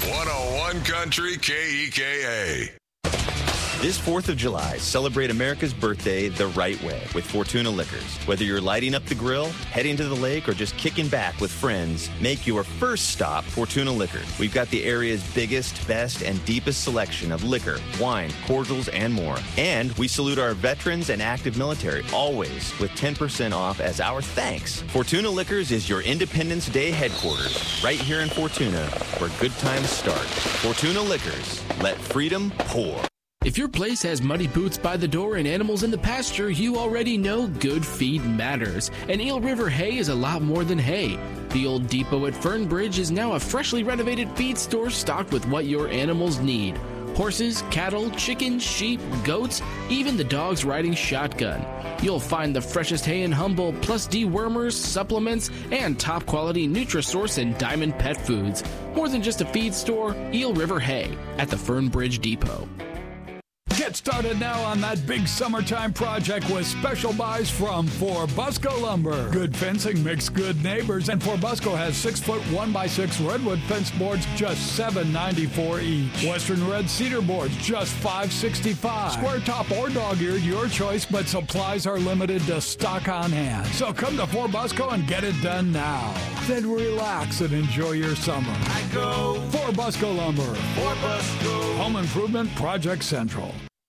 101 Country KEKA. This 4th of July, celebrate America's birthday the right way with Fortuna Liquors. Whether you're lighting up the grill, heading to the lake, or just kicking back with friends, make your first stop Fortuna Liquors. We've got the area's biggest, best, and deepest selection of liquor, wine, cordials, and more. And we salute our veterans and active military, always with 10% off as our thanks. Fortuna Liquors is your Independence Day headquarters, right here in Fortuna, where good times start. Fortuna Liquors, let freedom pour. If your place has muddy boots by the door and animals in the pasture, you already know good feed matters. And Eel River Hay is a lot more than hay. The old depot at Fernbridge is now a freshly renovated feed store stocked with what your animals need. Horses, cattle, chickens, sheep, goats, even the dogs riding shotgun. You'll find the freshest hay in Humboldt, plus dewormers, supplements, and top-quality Nutrisource and Diamond Pet Foods. More than just a feed store, Eel River Hay at the Fernbridge Depot. Get started now on that big summertime project with special buys from Forbusco Lumber. Good fencing makes good neighbors, and Forbusco has 6-foot 1x6 redwood fence boards, just $7.94 each. Western red cedar boards, just $5.65. Square top or dog-eared, your choice, but supplies are limited to stock on hand. So come to Forbusco and get it done now. Then relax and enjoy your summer. I go Forbusco Lumber. Forbusco. Home Improvement Project Central.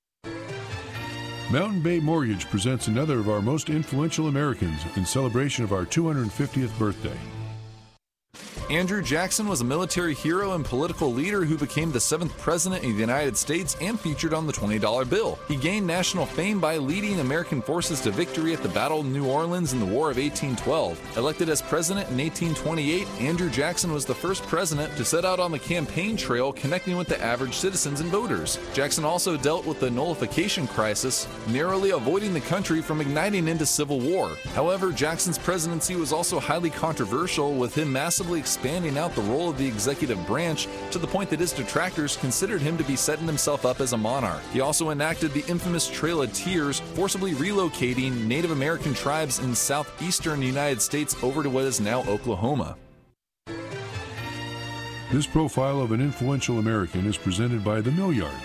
Mountain Bay Mortgage presents another of our most influential Americans in celebration of our 250th birthday. Andrew Jackson was a military hero and political leader who became the 7th president of the United States and featured on the $20 bill. He gained national fame by leading American forces to victory at the Battle of New Orleans in the War of 1812. Elected as president in 1828, Andrew Jackson was the first president to set out on the campaign trail connecting with the average citizens and voters. Jackson also dealt with the nullification crisis, narrowly avoiding the country from igniting into civil war. However, Jackson's presidency was also highly controversial, with him massively expanding out the role of the executive branch to the point that his detractors considered him to be setting himself up as a monarch. He also enacted the infamous Trail of Tears, forcibly relocating Native American tribes in southeastern United States over to what is now Oklahoma. This profile of an influential American is presented by the Mill Yard.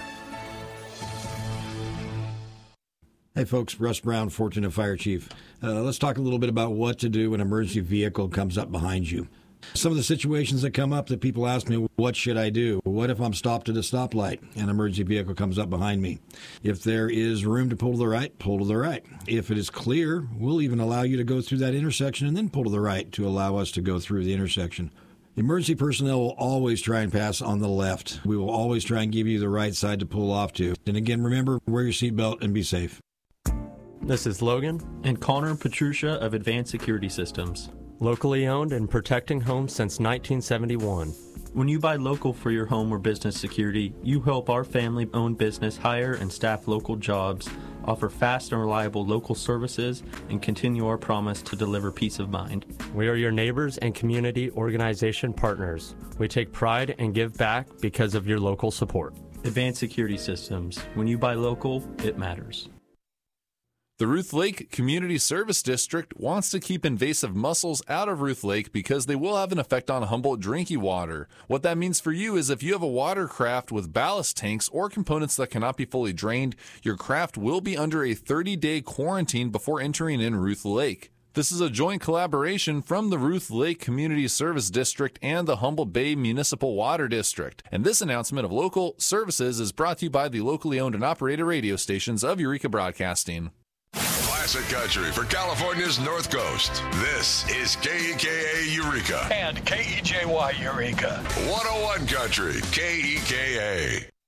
Hey folks, Russ Brown, Fortuna Fire Chief. Let's talk a little bit about what to do when an emergency vehicle comes up behind you. Some of the situations that come up that people ask me, what should I do? What if I'm stopped at a stoplight and an emergency vehicle comes up behind me? If there is room to pull to the right, pull to the right. If it is clear, we'll even allow you to go through that intersection and then pull to the right to allow us to go through the intersection. Emergency personnel will always try and pass on the left. We will always try and give you the right side to pull off to. And again, remember, wear your seatbelt and be safe. This is Logan and Connor and Patricia of Advanced Security Systems. Locally owned and protecting homes since 1971. When you buy local for your home or business security, you help our family-owned business hire and staff local jobs, offer fast and reliable local services, and continue our promise to deliver peace of mind. We are your neighbors and community organization partners. We take pride and give back because of your local support. Advanced Security Systems. When you buy local, it matters. The Ruth Lake Community Service District wants to keep invasive mussels out of Ruth Lake because they will have an effect on Humboldt drinking water. What that means for you is if you have a watercraft with ballast tanks or components that cannot be fully drained, your craft will be under a 30-day quarantine before entering in Ruth Lake. This is a joint collaboration from the Ruth Lake Community Service District and the Humboldt Bay Municipal Water District. And this announcement of local services is brought to you by the locally owned and operated radio stations of Eureka Broadcasting. Classic country for California's North Coast. This is KEKA Eureka. And KEJY Eureka. 101 Country, KEKA.